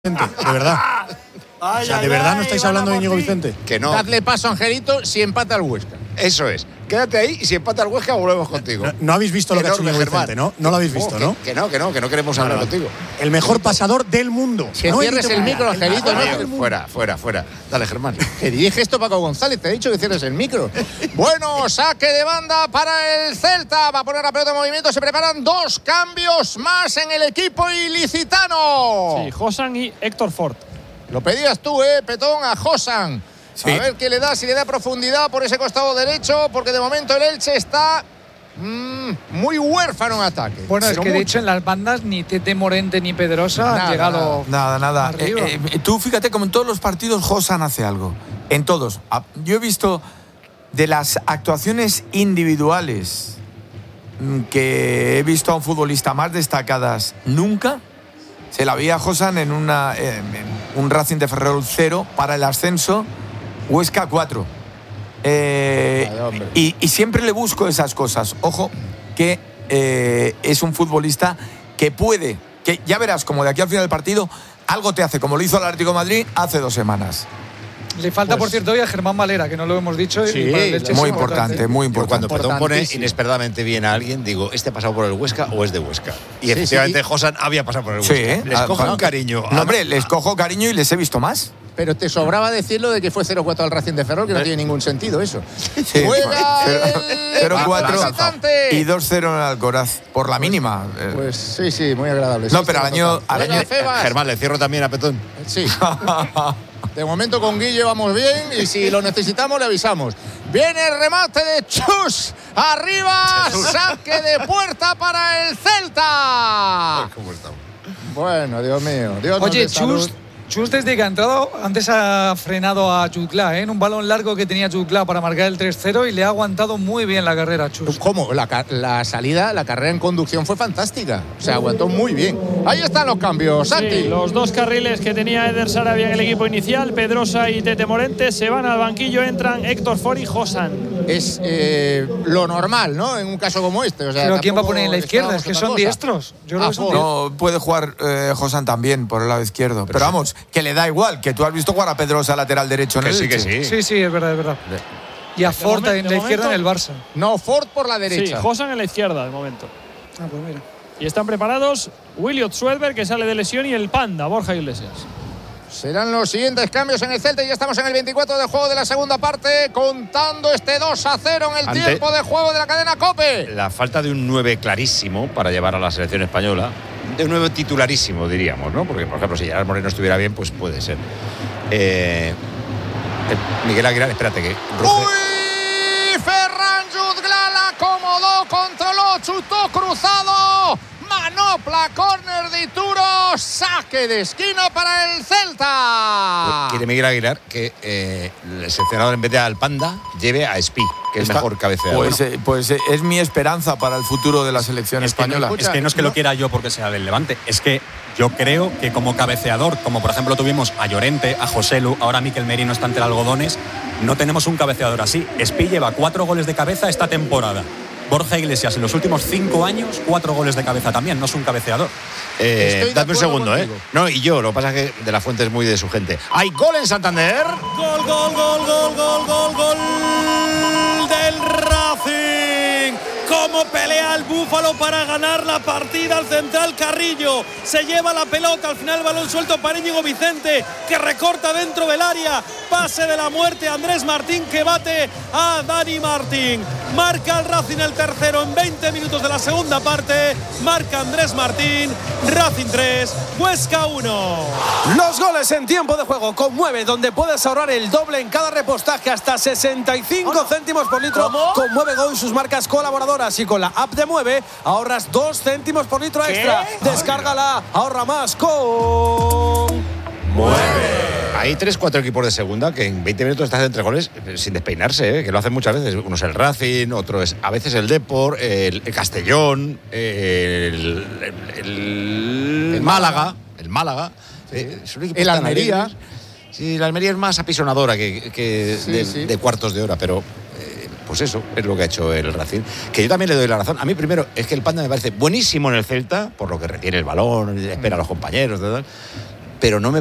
De verdad. O sea, ¿de verdad no estáis hablando de Íñigo Vicente? Que no. Dadle paso a Angelito si empata el Huesca. Eso es. Quédate ahí y si empata el Huesca volvemos contigo. No habéis visto lo que ha hecho Enorme, Íñigo Germán. Vicente, ¿no? No lo habéis visto, ¿no? Que no queremos hablar contigo. El mejor pasador del mundo. Que cierres el micro, Angelito. Fuera. Dale, Germán. Que dirige esto Paco González. Te he dicho que cierres el micro. Bueno, saque de banda para el Celta. Va a poner la pelota en movimiento. Se preparan 2 cambios más en el equipo ilicitano. Sí, Josan y Héctor Ford. Lo pedías tú, Petón, a Josan. Sí. A ver qué le da, si le da profundidad por ese costado derecho, porque de momento el Elche está muy huérfano en ataque. Bueno, es que de hecho en las bandas ni Tete Morente ni Pedrosa han llegado. Nada. Tú fíjate como en todos los partidos Josan hace algo. En todos. Yo he visto de las actuaciones individuales que he visto a un futbolista más destacadas nunca. Se la veía a Josan en un Racing de Ferrol 0 para el ascenso, Huesca 4. Y siempre le busco esas cosas. Ojo, que es un futbolista que puede, que ya verás como de aquí al final del partido, algo te hace, como lo hizo el Atlético de Madrid hace 2 semanas. Le falta, por cierto, hoy a Germán Valera, que no lo hemos dicho. Sí, muy importante. Cuando Petón pone inesperadamente bien a alguien, digo, ¿este ha pasado por el Huesca o es de Huesca? Y efectivamente Josan había pasado por el Huesca. Sí, les cojo un cariño. No, hombre, les cojo cariño y les he visto más. Pero te sobraba decirlo de que fue 0-4 al Racing de Ferrol, que no tiene ningún sentido eso. Sí, Juega 0-4 y 2-0 en el Alcoraz, por la mínima. Pues sí, muy agradable. No, pero al año Germán, le cierro también a Petón. Sí. De momento con Guille vamos bien y si lo necesitamos le avisamos. Viene el remate de Chus. Arriba, saque de puerta para el Celta. ¿Cómo estamos? Bueno, Dios mío. Oye, Chus desde que ha entrado, antes ha frenado a Jutgla, en un balón largo que tenía Jutgla para marcar el 3-0 y le ha aguantado muy bien la carrera, Chus. ¿Cómo? La salida, la carrera en conducción fue fantástica. Se aguantó muy bien. Ahí están los cambios, Santi. Sí, los 2 carriles que tenía Eder Sarabia en el equipo inicial, Pedrosa y Tete Morente, se van al banquillo, entran Héctor Ford y Josan. Es lo normal, ¿no? En un caso como este. O sea, pero ¿quién va a poner en la izquierda? Es que son diestros. Yo creo que son no, puede jugar Josan también por el lado izquierdo. Pero vamos, que le da igual, que tú has visto jugar a Pedrosa lateral derecho en el Elche. Sí, es verdad. Y a Ford en la izquierda en el Barça. No, Ford por la derecha. Sí, Josan en la izquierda de momento. Pues mira. Y están preparados Williot Swedberg, que sale de lesión, y el Panda, Borja Iglesias. Serán los siguientes cambios en el Celta y ya estamos en el 24 de juego de la segunda parte, contando este 2-0 en el tiempo de juego de la cadena COPE. La falta de un 9 clarísimo para llevar a la selección española, de un 9 titularísimo diríamos, ¿no? Porque por ejemplo si Gerard Moreno estuviera bien, pues puede ser. Miguel Aguilar, espérate que ¡Uy! Ferran Jutgla la acomodó, controló, chutó cruzado. Manopla, córner de Ituro, saque de esquina para el Celta. Quiere Miguel Aguilar que el seleccionador, en vez de al Panda, lleve a Espi, que es mejor cabeceador. Pues es mi esperanza para el futuro de la selección española. Es que no es que lo quiera yo porque sea del Levante, es que yo creo que como cabeceador, como por ejemplo tuvimos a Llorente, a Joselu, ahora Mikel Merino está entre algodones, no tenemos un cabeceador así. Espi lleva 4 goles de cabeza esta temporada. Borja Iglesias en los últimos 5 años, 4 goles de cabeza también, no es un cabeceador. Dame un segundo, contigo. No, y yo, lo que pasa es que De La Fuente es muy de su gente. ¡Hay gol en Santander! ¡Gol del Racing! Cómo pelea el Búfalo para ganar la partida al central Carrillo. Se lleva la pelota, al final el balón suelto para Íñigo Vicente, que recorta dentro del área. Pase de la muerte, Andrés Martín, que bate a Dani Martín. Marca el Racing el tercero en 20 minutos de la segunda parte. Marca Andrés Martín. Racing 3, Huesca 1. Los goles en tiempo de juego con Mueve, donde puedes ahorrar el doble en cada repostaje, hasta 65 céntimos por litro. ¿Cómo? Con Mueve Go y sus marcas colaboradoras, y con la app de Mueve ahorras 2 céntimos por litro extra. Descárgala, ahorra más con Mueve. Hay 3-4 equipos de segunda que en 20 minutos están entre goles sin despeinarse, que lo hacen muchas veces. Uno es el Racing, otro es a veces el Depor, el Castellón, el Málaga. El Málaga. El Almería. Sí, la Almería es más apisonadora de cuartos de hora, pero pues eso es lo que ha hecho el Racing. Que yo también le doy la razón. A mí primero es que el Panda me parece buenísimo en el Celta, por lo que retiene el balón, espera a los compañeros, pero no me